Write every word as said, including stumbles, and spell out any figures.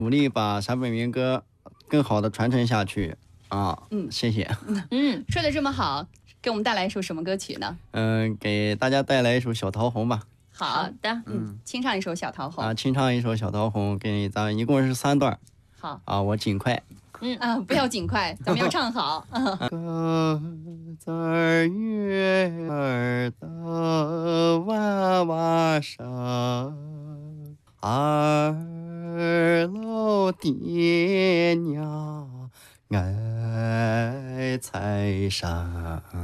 努力把陕北民歌更好的传承下去啊。嗯，谢谢。 嗯，说的这么好，给我们带来一首什么歌曲呢？ 嗯，给大家带来一首《小桃红》吧。 好的，嗯，清唱一首《小桃红》 啊，清唱一首《小桃红》，给咱一共是三段。 好啊，我尽快。 嗯啊，不要尽快，咱们要唱好。 鸽子儿月儿的娃娃上，二老爹娘爱财上。